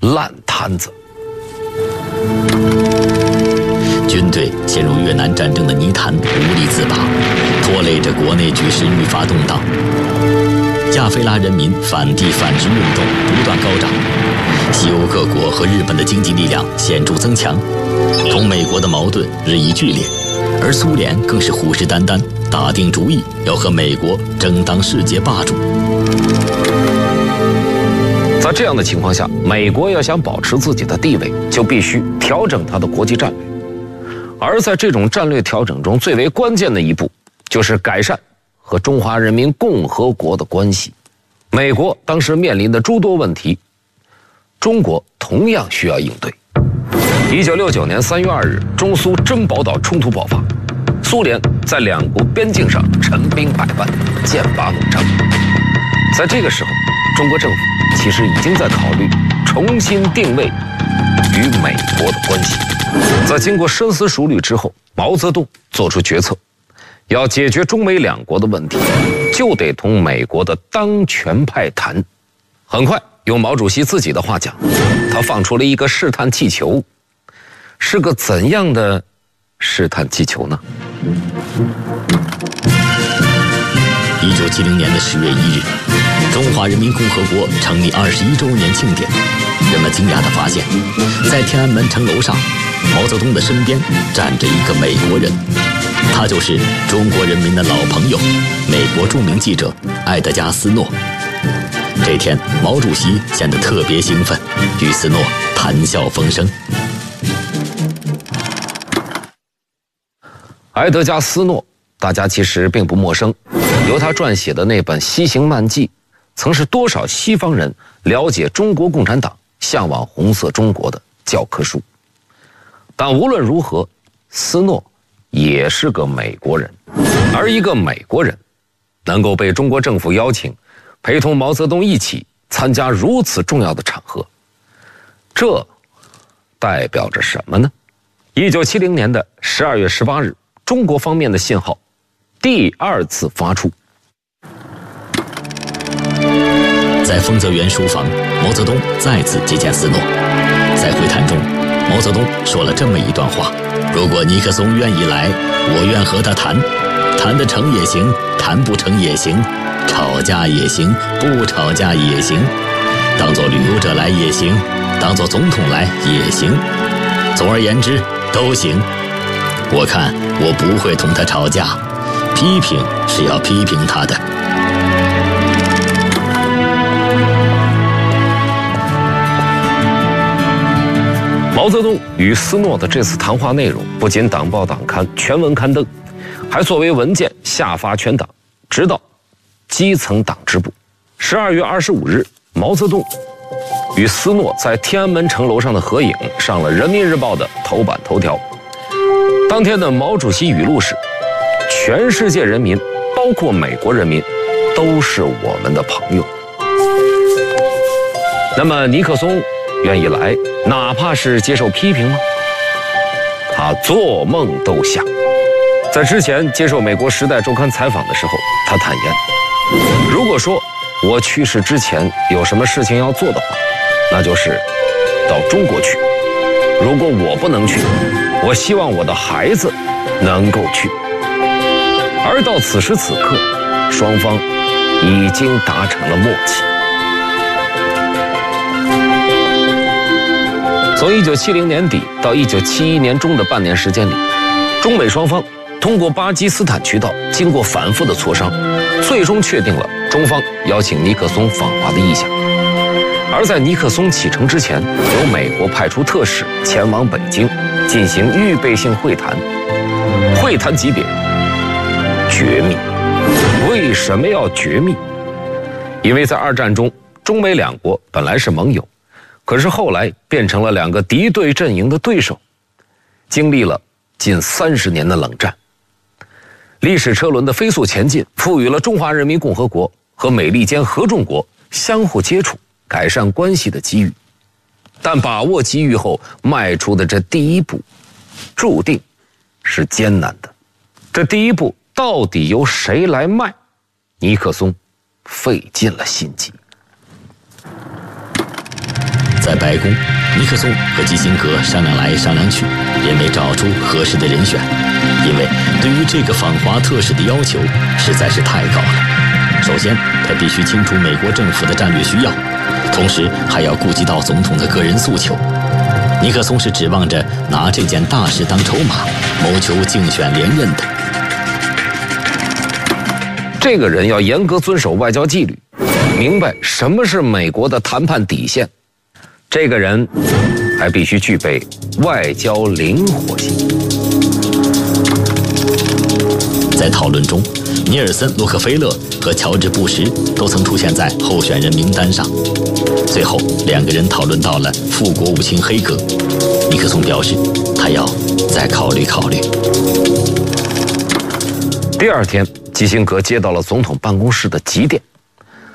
烂摊子。 军队陷入越南战争的泥潭，无力自拔，拖累着国内局势愈发动荡。亚非拉人民反帝反殖运动不断高涨，西欧各国和日本的经济力量显著增强，同美国的矛盾日益剧烈，而苏联更是虎视眈眈，打定主意要和美国争当世界霸主。 在这样的情况下，美国要想保持自己的地位，就必须调整它的国际战略。而在这种战略调整中，最为关键的一步就是改善和中华人民共和国的关系。美国当时面临的诸多问题，中国同样需要应对。1969年3月2日，中苏珍宝岛冲突爆发，苏联在两国边境上陈兵百万，剑拔弩张。在这个时候，中国政府其实已经在考虑重新定位与美国的关系。在经过深思熟虑之后，毛泽东做出决策，要解决中美两国的问题，就得同美国的当权派谈。很快，用毛主席自己的话讲，他放出了一个试探气球。是个怎样的试探气球呢 ？1970年10月1日，中华人民共和国成立21周年庆典，人们惊讶地发现，在天安门城楼上，毛泽东的身边站着一个美国人，他就是中国人民的老朋友，美国著名记者埃德加·斯诺。这天，毛主席显得特别兴奋，与斯诺谈笑风生。 埃德加·斯诺，大家其实并不陌生，由他撰写的那本《西行漫记》，曾是多少西方人了解中国共产党、向往红色中国的教科书。但无论如何，斯诺也是个美国人，而一个美国人能够被中国政府邀请，陪同毛泽东一起参加如此重要的场合，这代表着什么呢？1970年的12月18日，中国方面的信号第二次发出。 在丰泽园书房，毛泽东再次接见斯诺。在会谈中，毛泽东说了这么一段话：如果尼克松愿意来，我愿和他谈，谈得成也行，谈不成也行，吵架也行，不吵架也行，当作旅游者来也行，当作总统来也行，总而言之都行。我看我不会同他吵架，批评是要批评他的。 毛泽东与斯诺的这次谈话内容不仅党报党刊全文刊登，还作为文件下发全党，直到基层党支部。12月25日，毛泽东与斯诺在天安门城楼上的合影上了《人民日报》的头版头条。当天的毛主席语录是：全世界人民，包括美国人民，都是我们的朋友。那么尼克松愿意来，哪怕是接受批评吗？他做梦都想。在之前接受美国《时代周刊》采访的时候，他坦言，如果说我去世之前有什么事情要做的话，那就是到中国去。如果我不能去，我希望我的孩子能够去。而到此时此刻，双方已经达成了默契。从1970年底到1971年中的半年时间里，中美双方通过巴基斯坦渠道，经过反复的磋商，最终确定了中方邀请尼克松访华的意向。而在尼克松启程之前，由美国派出特使前往北京进行预备性会谈，会谈级别绝密。为什么要绝密？因为在二战中，中美两国本来是盟友，可是后来变成了两个敌对阵营的对手，经历了近30年的冷战。历史车轮的飞速前进，赋予了中华人民共和国和美利坚合众国相互接触、改善关系的机遇。但把握机遇后迈出的这第一步，注定是艰难的。这第一步到底由谁来迈？尼克松费尽了心机。 在白宫，尼克松和基辛格商量来商量去，也没找出合适的人选，因为对于这个访华特使的要求实在是太高了。首先，他必须清楚美国政府的战略需要，同时还要顾及到总统的个人诉求。尼克松是指望着拿这件大事当筹码，谋求竞选连任的。 这个人要严格遵守外交纪律，明白什么是美国的谈判底线。这个人还必须具备外交灵活性。 在讨论中，尼尔森·洛克菲勒和乔治·布什都曾出现在候选人名单上。最后，两个人讨论到了副国务卿黑格，尼克松表示他要再考虑考虑。 第二天，基辛格接到了总统办公室的急电，